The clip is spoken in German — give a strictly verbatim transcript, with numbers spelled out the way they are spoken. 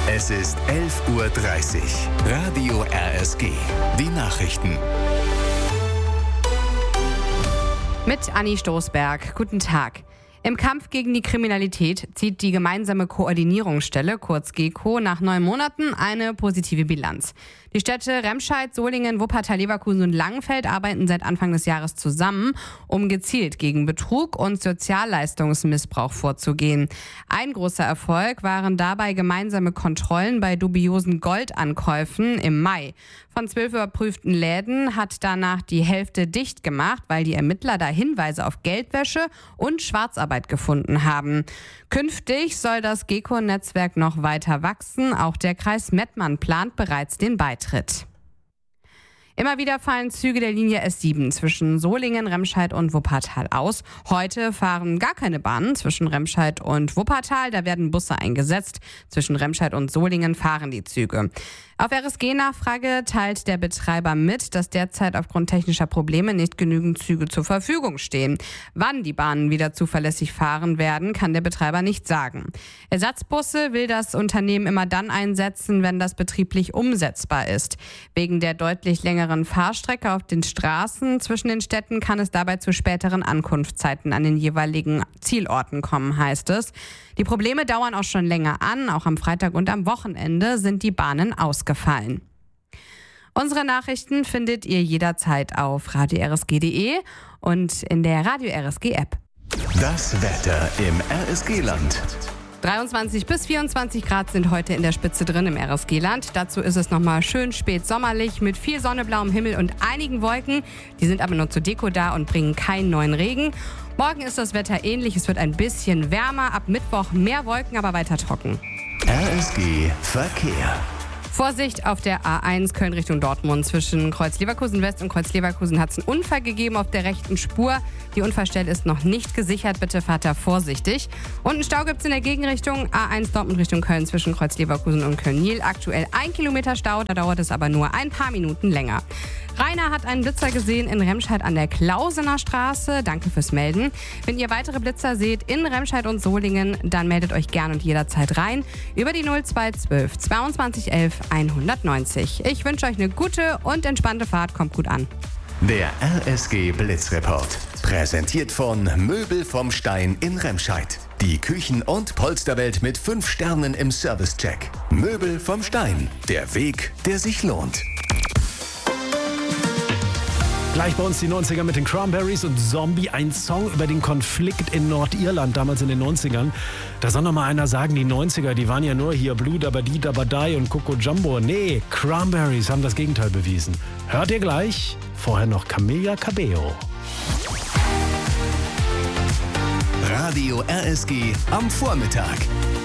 Es ist elf Uhr dreißig. Radio R S G. Die Nachrichten. Mit Anni Stoßberg. Guten Tag. Im Kampf gegen die Kriminalität zieht die gemeinsame Koordinierungsstelle, kurz GECO, nach neun Monaten eine positive Bilanz. Die Städte Remscheid, Solingen, Wuppertal, Leverkusen und Langenfeld arbeiten seit Anfang des Jahres zusammen, um gezielt gegen Betrug und Sozialleistungsmissbrauch vorzugehen. Ein großer Erfolg waren dabei gemeinsame Kontrollen bei dubiosen Goldankäufen im Mai. Von zwölf überprüften Läden hat danach die Hälfte dicht gemacht, weil die Ermittler da Hinweise auf Geldwäsche und Schwarzarbeit gefunden haben. Künftig soll das GECO-Netzwerk noch weiter wachsen. Auch der Kreis Mettmann plant bereits den Beitritt. Immer wieder fallen Züge der Linie S sieben zwischen Solingen, Remscheid und Wuppertal aus. Heute fahren gar keine Bahnen zwischen Remscheid und Wuppertal. Da werden Busse eingesetzt. Zwischen Remscheid und Solingen fahren die Züge. Auf R S G-Nachfrage teilt der Betreiber mit, dass derzeit aufgrund technischer Probleme nicht genügend Züge zur Verfügung stehen. Wann die Bahnen wieder zuverlässig fahren werden, kann der Betreiber nicht sagen. Ersatzbusse will das Unternehmen immer dann einsetzen, wenn das betrieblich umsetzbar ist. Wegen der deutlich längeren Fahrstrecke auf den Straßen zwischen den Städten kann es dabei zu späteren Ankunftszeiten an den jeweiligen Zielorten kommen, heißt es. Die Probleme dauern auch schon länger an. Auch am Freitag und am Wochenende sind die Bahnen ausgefallen. Unsere Nachrichten findet ihr jederzeit auf radio r s g punkt d e und in der Radio R S G App. Das Wetter im R S G-Land. dreiundzwanzig bis vierundzwanzig Grad sind heute in der Spitze drin im R S G-Land. Dazu ist es nochmal schön spät sommerlich mit viel Sonne, blauem Himmel und einigen Wolken. Die sind aber nur zur Deko da und bringen keinen neuen Regen. Morgen ist das Wetter ähnlich. Es wird ein bisschen wärmer. Ab Mittwoch mehr Wolken, aber weiter trocken. R S G Verkehr. Vorsicht auf der A eins Köln Richtung Dortmund. Zwischen Kreuz Leverkusen West und Kreuz Leverkusen hat es einen Unfall gegeben auf der rechten Spur. Die Unfallstelle ist noch nicht gesichert. Bitte fahrt da vorsichtig. Und einen Stau gibt es in der Gegenrichtung. A eins Dortmund Richtung Köln zwischen Kreuz Leverkusen und Köln-Niel. Aktuell ein Kilometer Stau. Da dauert es aber nur ein paar Minuten länger. Rainer hat einen Blitzer gesehen in Remscheid an der Klausener Straße. Danke fürs Melden. Wenn ihr weitere Blitzer seht in Remscheid und Solingen, dann meldet euch gern und jederzeit rein über die null zwei zwölf zweiundzwanzig elf hundertneunzig. Ich wünsche euch eine gute und entspannte Fahrt. Kommt gut an. Der R S G Blitzreport. Präsentiert von Möbel vom Stein in Remscheid. Die Küchen- und Polsterwelt mit fünf Sternen im Servicecheck. Möbel vom Stein. Der Weg, der sich lohnt. Gleich bei uns die neunziger mit den Cranberries und Zombie, ein Song über den Konflikt in Nordirland damals in den neunzigern. Da soll noch mal einer sagen, die neunziger, die waren ja nur hier Blue Dabadi Dabadai und Coco Jumbo. Nee, Cranberries haben das Gegenteil bewiesen. Hört ihr gleich? Vorher noch Camila Cabello. Radio R S G am Vormittag.